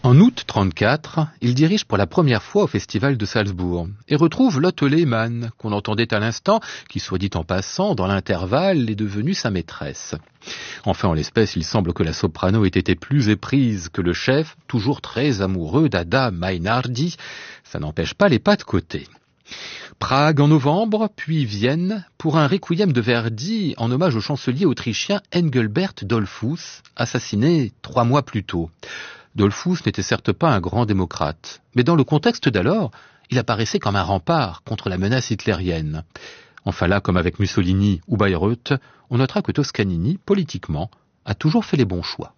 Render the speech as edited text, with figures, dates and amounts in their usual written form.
En août 1934, il dirige pour la première fois au Festival de Salzbourg et retrouve Lotte Lehmann, qu'on entendait à l'instant, qui, soit dit en passant, dans l'intervalle, est devenue sa maîtresse. Enfin, en l'espèce, il semble que la soprano ait été plus éprise que le chef, toujours très amoureux d'Ada Mainardi. Ça n'empêche pas les pas de côté. Prague en novembre, puis Vienne, pour un requiem de Verdi en hommage au chancelier autrichien Engelbert Dollfuss, assassiné 3 mois plus tôt. Dollfuss n'était certes pas un grand démocrate, mais dans le contexte d'alors, il apparaissait comme un rempart contre la menace hitlérienne. Enfin là, comme avec Mussolini ou Bayreuth, on notera que Toscanini, politiquement, a toujours fait les bons choix.